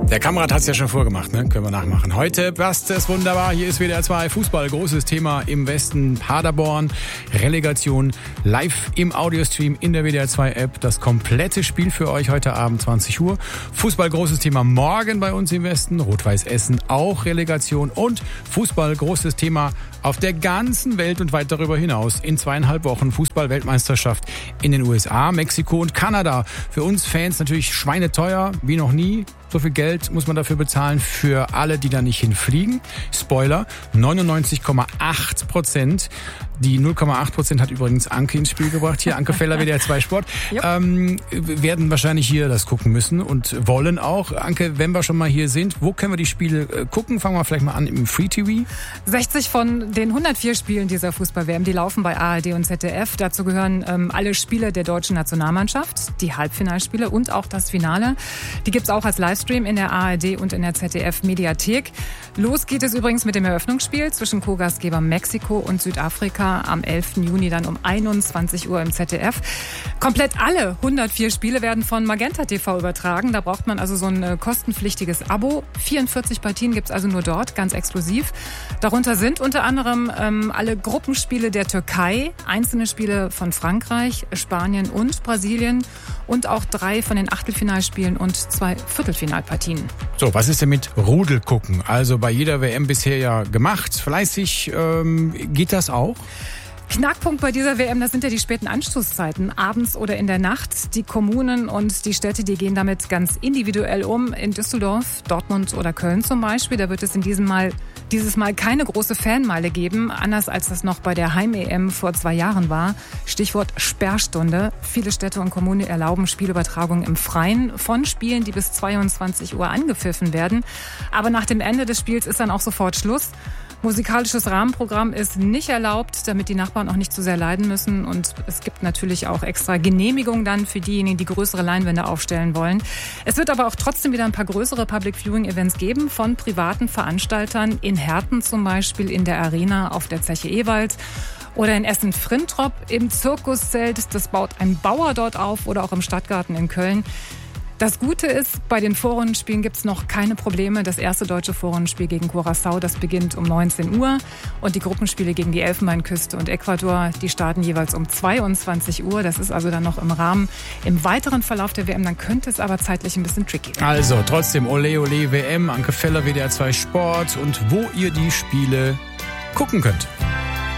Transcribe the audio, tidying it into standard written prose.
Der Kamerad hat es ja schon vorgemacht, ne? Können wir nachmachen. Heute passt es wunderbar. Hier ist WDR 2 Fußball. Großes Thema im Westen. Paderborn, Relegation, live im Audiostream in der WDR 2 App. Das komplette Spiel für euch heute Abend 20 Uhr. Fußball, großes Thema morgen bei uns im Westen. Rot-Weiß Essen, auch Relegation. Und Fußball, großes Thema auf der ganzen Welt und weit darüber hinaus. In 2,5 Wochen Fußball-Weltmeisterschaft in den USA, Mexiko und Kanada. Für uns Fans natürlich schweineteuer, wie noch nie. So viel Geld muss man dafür bezahlen für alle, die da nicht hinfliegen. Spoiler, 99,8%. Die 0,8% hat übrigens Anke ins Spiel gebracht. Hier, Anke Feller, WDR 2 Sport. Werden wahrscheinlich hier das gucken müssen und wollen auch. Anke, wenn wir schon mal hier sind, wo können wir die Spiele gucken? Fangen wir vielleicht mal an im Free TV. 60 von den 104 Spielen dieser Fußball-WM, die laufen bei ARD und ZDF. Dazu gehören alle Spiele der deutschen Nationalmannschaft, die Halbfinalspiele und auch das Finale. Die gibt's auch als Livestream in der ARD und in der ZDF-Mediathek. Los geht es übrigens mit dem Eröffnungsspiel zwischen Co-Gastgeber Mexiko und Südafrika am 11. Juni dann um 21 Uhr im ZDF. Komplett alle 104 Spiele werden von Magenta TV übertragen. Da braucht man also so ein kostenpflichtiges Abo. 44 Partien gibt's also nur dort, ganz exklusiv. Darunter sind unter anderem alle Gruppenspiele der Türkei, einzelne Spiele von Frankreich, Spanien und Brasilien und auch 3 von den Achtelfinalspielen und 2 Viertelfinalpartien. So, was ist denn mit Rudelgucken? Also bei jeder WM bisher ja gemacht, fleißig. Geht das auch? Knackpunkt bei dieser WM, das sind ja die späten Anstoßzeiten, abends oder in der Nacht. Die Kommunen und die Städte, die gehen damit ganz individuell um. In Düsseldorf, Dortmund oder Köln zum Beispiel, da wird es dieses Mal keine große Fanmeile geben, anders als das noch bei der Heim-EM vor 2 Jahren war. Stichwort Sperrstunde. Viele Städte und Kommunen erlauben Spielübertragungen im Freien von Spielen, die bis 22 Uhr angepfiffen werden. Aber nach dem Ende des Spiels ist dann auch sofort Schluss. Musikalisches Rahmenprogramm ist nicht erlaubt, damit die Nachbarn auch nicht zu sehr leiden müssen. Und es gibt natürlich auch extra Genehmigungen dann für diejenigen, die größere Leinwände aufstellen wollen. Es wird aber auch trotzdem wieder ein paar größere Public-Viewing-Events geben von privaten Veranstaltern. In Herten zum Beispiel, in der Arena auf der Zeche Ewald. Oder in Essen-Frintrop im Zirkuszelt. Das baut ein Bauer dort auf oder auch im Stadtgarten in Köln. Das Gute ist, bei den Vorrundenspielen gibt es noch keine Probleme. Das erste deutsche Vorrundenspiel gegen Curaçao, das beginnt um 19 Uhr. Und die Gruppenspiele gegen die Elfenbeinküste und Ecuador, die starten jeweils um 22 Uhr. Das ist also dann noch im Rahmen. Im weiteren Verlauf der WM, dann könnte es aber zeitlich ein bisschen tricky werden. Also trotzdem, ole ole WM, Anke Feller, WDR 2 Sport und wo ihr die Spiele gucken könnt.